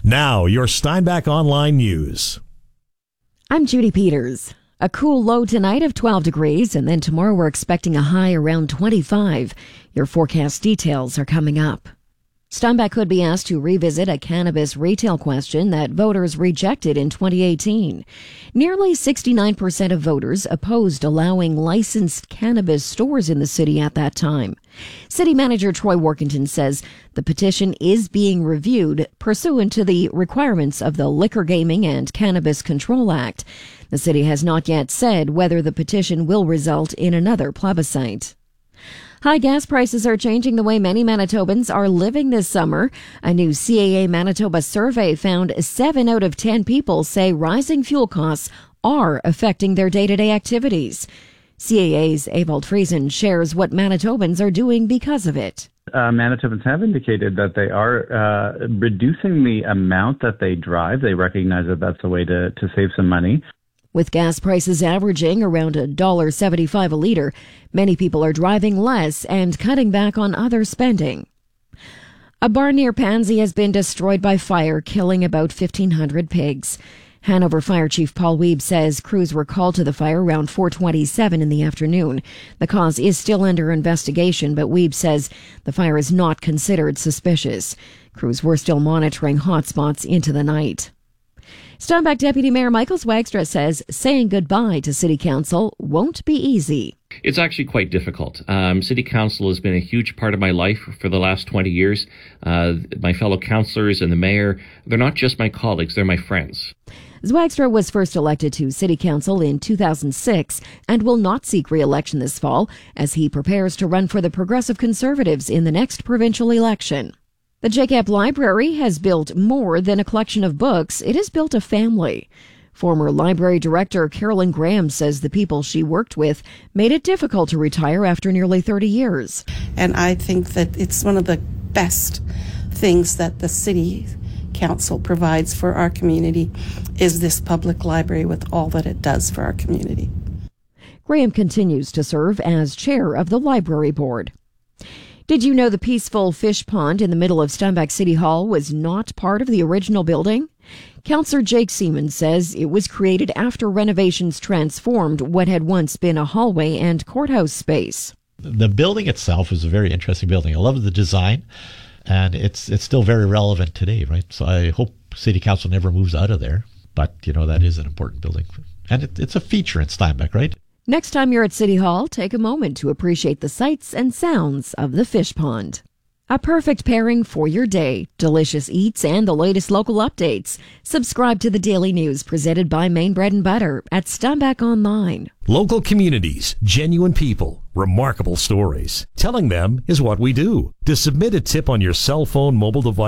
Now, your Steinbach Online News. I'm Judy Peters. A cool low tonight of 12 degrees, and then tomorrow we're expecting a high around 25. Your forecast details are coming up. Steinbach could be asked to revisit a cannabis retail question that voters rejected in 2018. Nearly 69% of voters opposed allowing licensed cannabis stores in the city at that time. City Manager Troy Workington says the petition is being reviewed pursuant to the requirements of the Liquor Gaming and Cannabis Control Act. The city has not yet said whether the petition will result in another plebiscite. High gas prices are changing the way many Manitobans are living this summer. A new CAA Manitoba survey found 7 out of 10 people say rising fuel costs are affecting their day-to-day activities. CAA's Ewald Friesen shares what Manitobans are doing because of it. Manitobans have indicated that they are reducing the amount that they drive. They recognize that that's a way to save some money. With gas prices averaging around $1.75 a liter, many people are driving less and cutting back on other spending. A barn near Pansy has been destroyed by fire, killing about 1,500 pigs. Hanover Fire Chief Paul Wiebe says crews were called to the fire around 4:27 in the afternoon. The cause is still under investigation, but Wiebe says the fire is not considered suspicious. Crews were still monitoring hotspots into the night. Steinbach Deputy Mayor Michael Swagstra says saying goodbye to City Council won't be easy. It's actually quite difficult. City Council has been a huge part of my life for the last 20 years. My fellow councillors and the mayor, they're not just my colleagues, they're my friends. Swagstra was first elected to City Council in 2006 and will not seek re-election this fall as he prepares to run for the Progressive Conservatives in the next provincial election. The JCAP Library has built more than a collection of books. It has built a family. Former library director Carolyn Graham says the people she worked with made it difficult to retire after nearly 30 years. And I think that it's one of the best things that the City Council provides for our community is this public library with all that it does for our community. Graham continues to serve as chair of the library board. Did you know the peaceful fish pond in the middle of Steinbach City Hall was not part of the original building? Councillor Jake Seaman says it was created after renovations transformed what had once been a hallway and courthouse space. The building itself is a very interesting building. I love the design, and it's still very relevant today, right? So I hope City Council never moves out of there, but, that is an important building. And it's a feature in Steinbach, right? Next time you're at City Hall, take a moment to appreciate the sights and sounds of the fish pond. A perfect pairing for your day, delicious eats, and the latest local updates. Subscribe to the Daily News presented by Maine Bread and Butter at Steinbach Online. Local communities, genuine people, remarkable stories. Telling them is what we do. To submit a tip on your cell phone, mobile device,